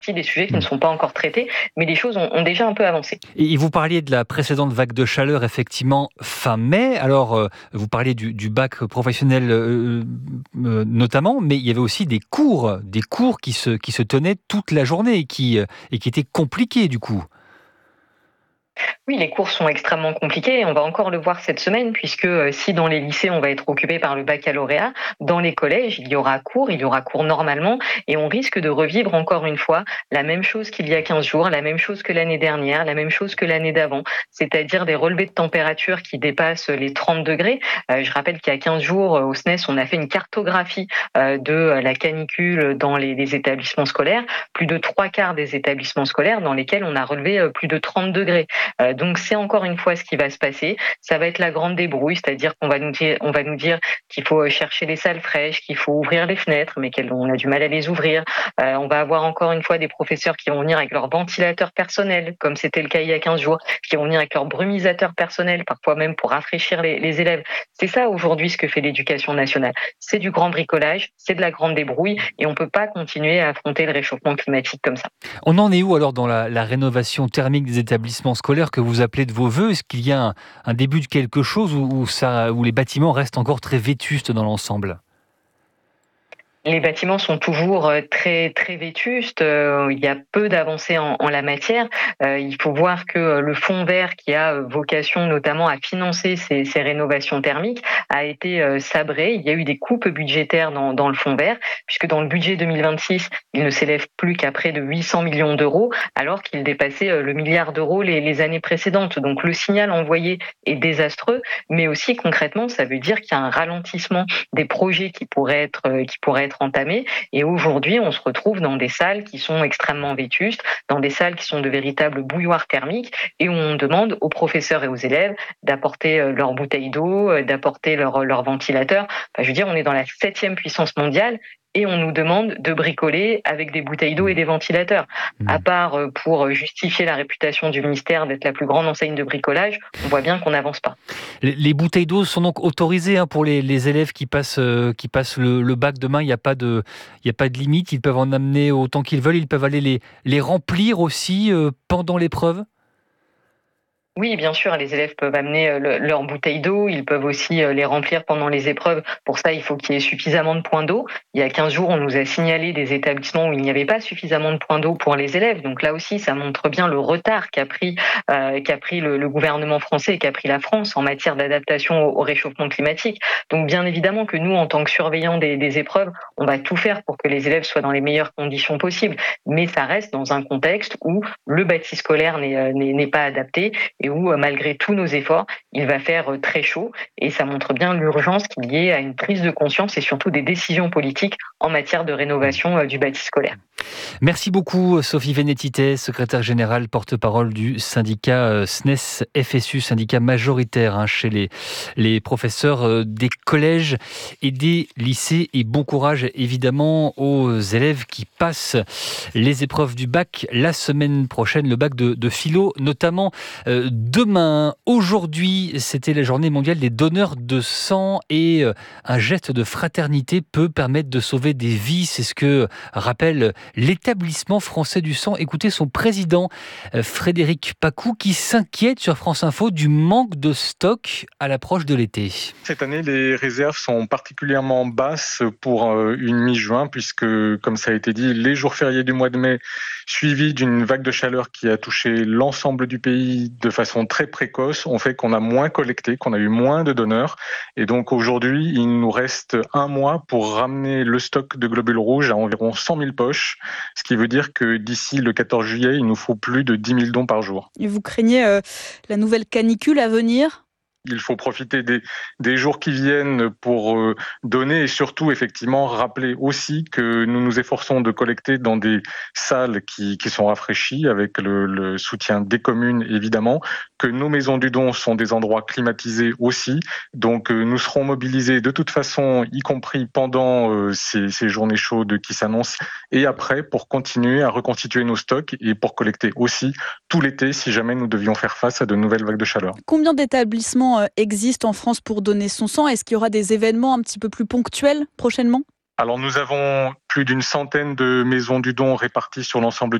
des sujets qui ne sont pas encore traités, mais les choses ont déjà un peu avancé. Et vous parliez de la précédente vague de chaleur, effectivement, fin mai. Alors, vous parliez du bac professionnel notamment, mais il y avait aussi des cours qui se tenaient toute la journée et qui étaient compliqués du coup. Oui, les cours sont extrêmement compliqués et on va encore le voir cette semaine puisque si dans les lycées on va être occupé par le baccalauréat, dans les collèges il y aura cours normalement et on risque de revivre encore une fois la même chose qu'il y a 15 jours, la même chose que l'année dernière, la même chose que l'année d'avant, c'est-à-dire des relevés de température qui dépassent les 30 degrés. Je rappelle qu'il y a 15 jours au SNES on a fait une cartographie de la canicule dans les établissements scolaires, plus de 3/4 des établissements scolaires dans lesquels on a relevé plus de 30 degrés. Donc c'est encore une fois ce qui va se passer. Ça va être la grande débrouille, c'est-à-dire qu'on va nous dire qu'il faut chercher les salles fraîches, qu'il faut ouvrir les fenêtres, mais qu'on a du mal à les ouvrir. On va avoir encore une fois des professeurs qui vont venir avec leur ventilateur personnel, comme c'était le cas il y a 15 jours, qui vont venir avec leur brumisateur personnel, parfois même pour rafraîchir les élèves. C'est ça aujourd'hui ce que fait l'éducation nationale. C'est du grand bricolage, c'est de la grande débrouille, et on peut pas continuer à affronter le réchauffement climatique comme ça. On en est où alors dans la rénovation thermique des établissements scolaires que vous appelez de vos voeux? Est-ce qu'il y a un début de quelque chose où les bâtiments restent encore très vétustes dans l'ensemble? Les bâtiments sont toujours très très vétustes. Il y a peu d'avancées en la matière. Il faut voir que le fonds vert, qui a vocation notamment à financer ces rénovations thermiques, a été sabré. Il y a eu des coupes budgétaires dans le fonds vert, puisque dans le budget 2026, il ne s'élève plus qu'à près de 800 millions d'euros, alors qu'il dépassait le milliard d'euros les années précédentes. Donc le signal envoyé est désastreux, mais aussi concrètement, ça veut dire qu'il y a un ralentissement des projets qui pourraient être entamés. Et aujourd'hui, on se retrouve dans des salles qui sont extrêmement vétustes, dans des salles qui sont de véritables bouilloires thermiques, et où on demande aux professeurs et aux élèves d'apporter leurs bouteilles d'eau, d'apporter leur ventilateur. Enfin, je veux dire, on est dans la 7e puissance mondiale et on nous demande de bricoler avec des bouteilles d'eau et des ventilateurs. À part pour justifier la réputation du ministère d'être la plus grande enseigne de bricolage, on voit bien qu'on n'avance pas. Les bouteilles d'eau sont donc autorisées pour les élèves qui passent le bac demain. Il y a pas de limite. Ils peuvent en amener autant qu'ils veulent. Ils peuvent aller les remplir aussi pendant l'épreuve. Oui, bien sûr, les élèves peuvent amener leurs bouteilles d'eau, ils peuvent aussi les remplir pendant les épreuves. Pour ça, il faut qu'il y ait suffisamment de points d'eau. Il y a 15 jours, on nous a signalé des établissements où il n'y avait pas suffisamment de points d'eau pour les élèves. Donc là aussi, ça montre bien le retard qu'a pris le gouvernement français et qu'a pris la France en matière d'adaptation au réchauffement climatique. Donc bien évidemment que nous, en tant que surveillants des épreuves, on va tout faire pour que les élèves soient dans les meilleures conditions possibles. Mais ça reste dans un contexte où le bâti scolaire n'est pas adapté et où, malgré tous nos efforts, il va faire très chaud. Et ça montre bien l'urgence qu'il y ait à une prise de conscience et surtout des décisions politiques en matière de rénovation du bâti scolaire. Merci beaucoup Sophie Vénétité, secrétaire générale, porte-parole du syndicat SNES FSU, syndicat majoritaire chez les professeurs des collèges et des lycées. Et bon courage évidemment aux élèves qui passent les épreuves du bac la semaine prochaine, le bac de philo notamment demain. Aujourd'hui, c'était la journée mondiale des donneurs de sang et un geste de fraternité peut permettre de sauver des vies. C'est ce que rappelle l'établissement français du sang. Écoutez son président, Frédéric Pacou, qui s'inquiète sur France Info du manque de stock à l'approche de l'été. Cette année, les réserves sont particulièrement basses pour une mi-juin, puisque, comme ça a été dit, les jours fériés du mois de mai, suivis d'une vague de chaleur qui a touché l'ensemble du pays de façon très précoce, ont fait qu'on a moins collecté, qu'on a eu moins de donneurs. Et donc aujourd'hui, il nous reste un mois pour ramener le stock de globules rouges à environ 100 000 poches, ce qui veut dire que d'ici le 14 juillet, il nous faut plus de 10 000 dons par jour. Et vous craignez la nouvelle canicule à venir ? Il faut profiter des jours qui viennent pour donner et surtout effectivement rappeler aussi que nous nous efforçons de collecter dans des salles qui sont rafraîchies avec le soutien des communes évidemment, que nos maisons du don sont des endroits climatisés aussi. Donc nous serons mobilisés de toute façon, y compris pendant ces journées chaudes qui s'annoncent et après pour continuer à reconstituer nos stocks et pour collecter aussi tout l'été si jamais nous devions faire face à de nouvelles vagues de chaleur. Combien d'établissements existent en France pour donner son sang ? Est-ce qu'il y aura des événements un petit peu plus ponctuels prochainement ? Alors nous avons plus d'une centaine de maisons du don réparties sur l'ensemble